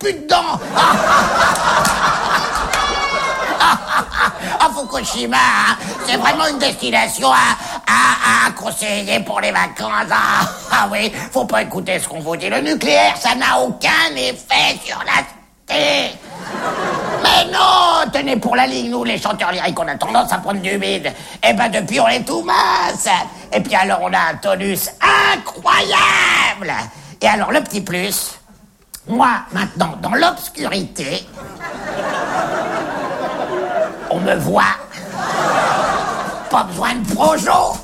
plus dedans. Fukushima, hein, c'est vraiment une destination à conseiller pour les vacances. Ah oui, faut pas écouter ce qu'on vous dit. Le nucléaire, ça n'a aucun effet sur la santé. Mais non, tenez, pour la ligne, nous, les chanteurs lyriques, on a tendance à prendre du bide. Eh ben, depuis, on est tout mince. Et puis alors, on a un tonus incroyable. Et alors, le petit plus, moi, maintenant, dans l'obscurité, on me voit. Pas besoin de projo.